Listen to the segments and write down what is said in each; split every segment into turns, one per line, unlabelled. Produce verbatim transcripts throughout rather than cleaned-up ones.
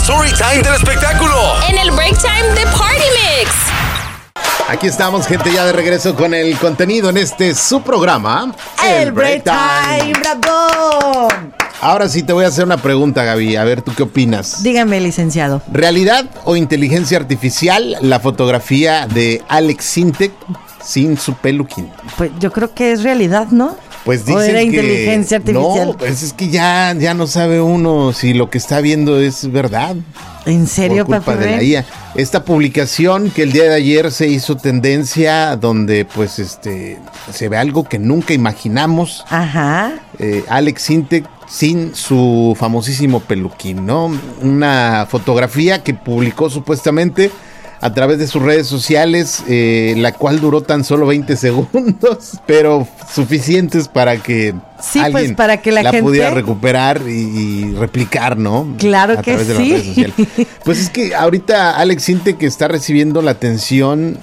story time del espectáculo.
En el break time de Party Mix.
Aquí estamos, gente, ya de regreso con el contenido en este su programa,
El, el Break Time. ¡Bravo!
Ahora sí te voy a hacer una pregunta, Gaby. A ver, ¿tú qué opinas?
Dígame, licenciado.
¿Realidad o inteligencia artificial la fotografía de Alex Sintek sin su peluquín?
Pues yo creo que es realidad, ¿no?
Pues dicen
¿O era
que
inteligencia artificial?
No, pues es que ya, ya no sabe uno si lo que está viendo es verdad.
¿En serio,
por culpa
papi?
de la I A. Esta publicación que el día de ayer se hizo tendencia, donde pues este se ve algo que nunca imaginamos.
Ajá.
Eh, Alex Sintek sin su famosísimo peluquín, ¿no? Una fotografía que publicó supuestamente a través de sus redes sociales, eh, la cual duró tan solo veinte segundos, pero suficientes para que
sí,
alguien
pues, para que la,
la
gente
pudiera recuperar y, y replicar, ¿no?
Claro
a
que
través de
sí.
las redes sociales. Pues es que ahorita Alex Sintek está recibiendo la atención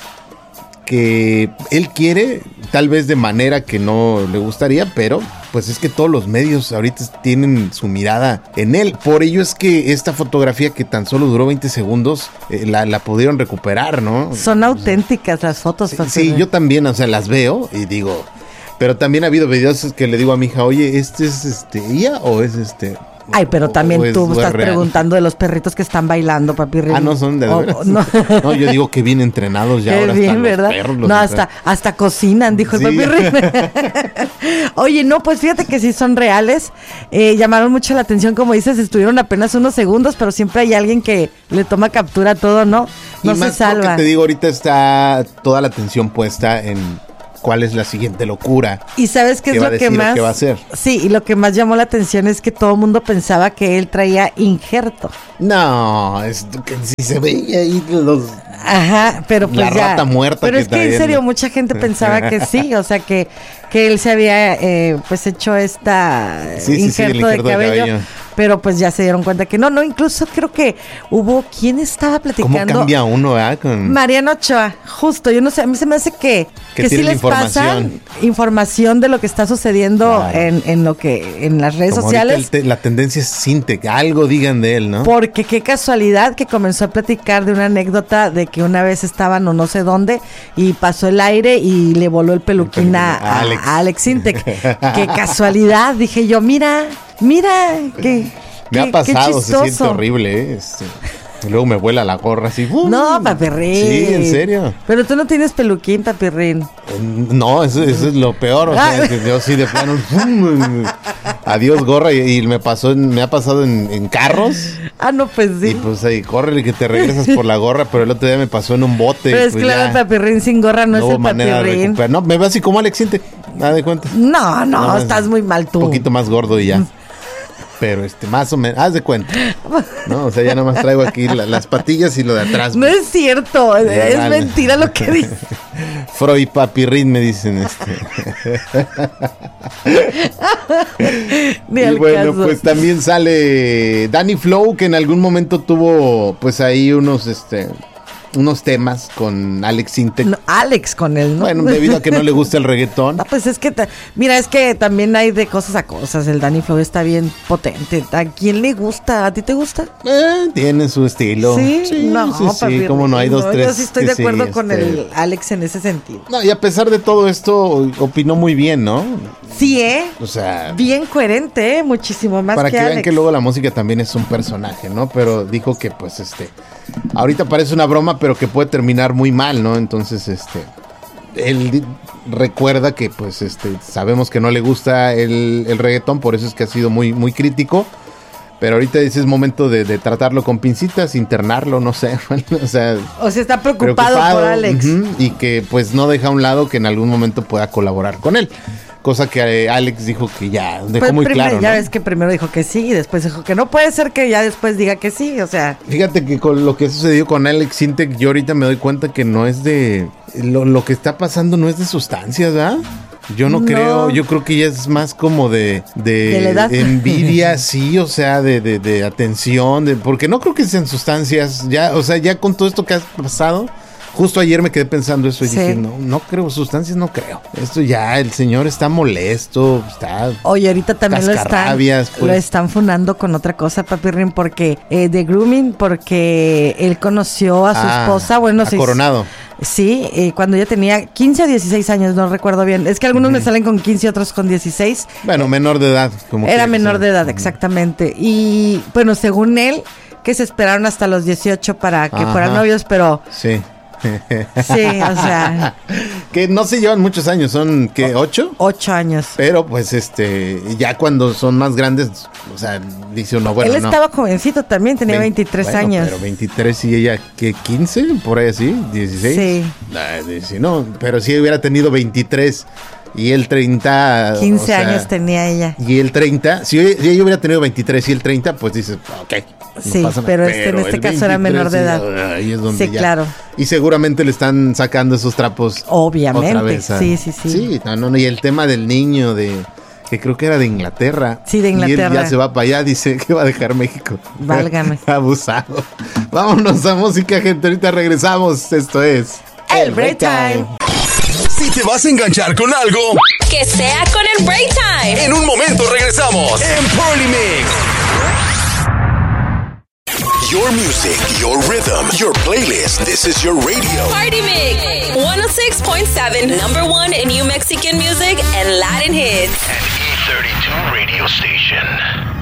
que él quiere, tal vez de manera que no le gustaría, pero pues es que todos los medios ahorita tienen su mirada en él. Por ello es que esta fotografía que tan solo duró veinte segundos, eh, la, la pudieron recuperar, ¿no?
Son auténticas las fotos.
Sí,
papi.
sí, yo también, o sea, las veo y digo, pero también ha habido videos que le digo a mi hija, oye, ¿este es este I A o es este...?
Ay, pero también
o
tú
es
estás
real?
Preguntando de los perritos que están bailando, papi.
Ah, no son de
oh,
veras.
no.
No, yo digo que bien entrenados ya.
Qué
ahora
bien,
hasta
¿verdad?
los perros los
no,
entrenan.
hasta, hasta cocinan, dijo
Sí.
el papi. Oye, no, pues fíjate que sí son reales. Eh, llamaron mucho la atención, como dices, estuvieron apenas unos segundos, pero siempre hay alguien que le toma captura a todo, ¿no? No
y
se
más
salva.
Lo que te digo, ahorita está toda la atención puesta en cuál es la siguiente locura.
Y sabes qué es
va a
lo que
decir o
más
qué va a hacer.
Sí, y lo que más llamó la atención es que todo el mundo pensaba que él traía injerto.
No, es que si se veía ahí los...
Ajá, pero pues
La
ya.
rata muerta
Pero
que
es que en
traía,
serio
¿no?
mucha gente pensaba que sí, o sea que que él se había eh, pues hecho esta
Sí, sí, sí, el
injerto, de,
injerto de
cabello,
cabello.
pero pues ya se dieron cuenta que no, no, incluso creo que hubo quien estaba
¿Cómo
platicando.
cambia uno, eh? Con...
Mariano Ochoa, justo, yo no sé, a mí se me hace que,
Que
que sí
tiene
les
la
pasan
información.
información de lo que está sucediendo
Claro.
en, en lo que, en las redes
Como ahorita
sociales.
el te- la tendencia es Sintek, algo digan de él, ¿no?
Porque qué casualidad que comenzó a platicar de una anécdota de que una vez estaban o no sé dónde y pasó el aire y le voló el peluquín,
El peluquín
a,
a
a-
Alex.
a Alex Sintek. Qué casualidad, dije yo, mira, mira, que
Me
qué-
ha pasado,
qué
se siente
chistoso.
horrible, ¿eh? Este, y luego me vuela la gorra así. ¡bum!
No, papirrín.
Sí, en serio.
Pero tú no tienes peluquín, papirrín.
No, eso, eso es lo peor. O sea,
Ah.
que yo sí de plano. ¡pum! Adiós, gorra. Y, y me pasó, en- me ha pasado en, en carros.
Ah, no, pues
Y
sí.
pues ahí, córrele que te regresas por la gorra. Pero el otro día me pasó en un bote.
Pero es
pues
claro,
ya
el papirrín sin gorra no,
no
es
hubo
el
manera de
papirrín.
recuperar. No, me veo así como Alex Sintek. Nada de cuenta.
No, no,
No,
estás muy mal tú.
Un poquito más gordo y ya. Pero este, más o menos, haz de cuenta. No, o sea, ya nomás traigo aquí la- las patillas y lo de atrás.
No es cierto, es
vale.
mentira lo que dices.
Freud papirrín me dicen este.
Ni
Y
al
bueno,
caso.
pues también sale Danny Flow, que en algún momento tuvo pues ahí unos este unos temas con Alex Sintek.
No, Alex con él, ¿no?
Bueno, debido a que no le gusta el reggaetón.
No, pues es que, ta- mira, es que también hay de cosas a cosas. El Danny Flow está bien potente. ¿A quién le gusta? ¿A ti te gusta?
Eh, tiene su estilo.
Sí, no,
sí, sí,
papi,
como no hay dos,
no,
tres.
Yo sí estoy
que
de acuerdo
sí,
con
este,
el Alex en ese sentido.
No, y a pesar de todo esto, opinó muy bien, ¿no?
Sí, ¿eh?
O sea,
Bien coherente, ¿eh? Muchísimo más
para
que,
que vean
Alex.
que luego la música también es un personaje, ¿no? Pero dijo que pues este ahorita parece una broma, pero que puede terminar muy mal, ¿no? Entonces, este él di- recuerda que pues este sabemos que no le gusta el, el reggaetón, por eso es que ha sido muy muy crítico. Pero ahorita ese es momento de, de tratarlo con pincitas, internarlo, no sé, o sea,
O sea, está preocupado, por Alex.
ujú, y que pues no deja a un lado que en algún momento pueda colaborar con él. Cosa que eh, Alex dijo que ya dejó
Pues
muy
primero-
claro,
Ya
¿no?
ves que primero dijo que sí y después dijo que no puede ser que ya después diga que sí, o sea.
Fíjate que con lo que sucedió con Alex Sintek, yo ahorita me doy cuenta que no es de... Lo, lo que está pasando no es de sustancias, ¿verdad? Yo no,
No.
creo, yo creo que ya es más como de... De,
¿De la edad?
envidia, sí, o sea, de, de, de atención, de, porque no creo que sean sustancias, ya, o sea, ya con todo esto que ha pasado, justo ayer me quedé pensando eso y
Sí.
dije, no, no creo, sustancias no creo. Esto ya, el señor está molesto, está...
Oye, ahorita también lo están,
Cascarrabias, pues.
lo están funando con otra cosa, Papirrín, porque eh, de grooming, porque él conoció a su
Ah,
esposa, bueno,
a
se-
Coronado.
Sí, eh, cuando ella tenía quince o dieciséis años, no recuerdo bien. Es que algunos me salen con quince y otros con dieciséis.
Bueno, menor de edad. Como
Era
quiera que
menor
sea.
de edad, exactamente. Y bueno, según él, que se esperaron hasta los dieciocho para que
Ajá.
fueran novios, pero
Sí.
sí, o sea,
Que no se llevan muchos años, son, ¿qué? ¿Ocho?
ocho años.
Pero pues este, ya cuando son más grandes, o sea, dice uno, bueno,
él
no.
estaba jovencito también, tenía
Vein-
veintitrés
bueno,
años.
Pero veintitrés y ella, ¿qué? ¿quince? Por ahí así, dieciséis.
Sí.
Nah, dice, no, pero si hubiera tenido veintitrés y él treinta.
quince
o sea,
años tenía ella.
Y el treinta, si, si ella hubiera tenido veintitrés y el treinta, pues dices, ok. no
Sí,
pasa nada.
pero este en este
el
caso era menor de
veintitrés,
edad.
y ahí es donde
Sí,
ya-
claro.
Y seguramente le están sacando esos trapos.
Obviamente,
otra vez a-
sí, sí, sí.
Sí, no, no, no, y el tema del niño de que creo que era de Inglaterra.
Sí, de
Y él
Inglaterra.
ya se va para allá, dice que va a dejar México.
Válgame.
Abusado. Vámonos a música, gente. Ahorita regresamos. Esto es
El Break Time.
Si te vas a enganchar con algo,
Que sea con el Break Time.
en un momento regresamos en Party Mix. Your music, your rhythm, your playlist. This is your radio.
Party Mix. one oh six point seven, number one in New Mexican music and Latin hits.
An E thirty-two radio station.